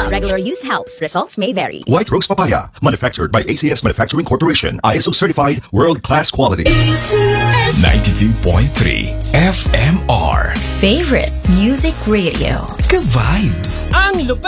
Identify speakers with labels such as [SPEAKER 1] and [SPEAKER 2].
[SPEAKER 1] While regular use helps, results may vary.
[SPEAKER 2] White Rose Papaya, manufactured by ACS Manufacturing Corporation, ISO certified, world-class quality.
[SPEAKER 3] 92.3 FMR.
[SPEAKER 1] Favorite Music Radio.
[SPEAKER 3] Ka-vibes.
[SPEAKER 4] Ang lupit!